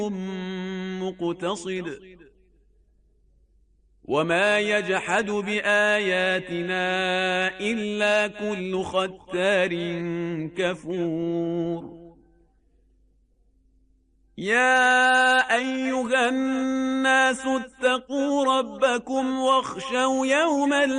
مقتصد وما يجحد بآياتنا إلا كل ختار كفور يا أيها الناس اتقوا ربكم واخشوا يوما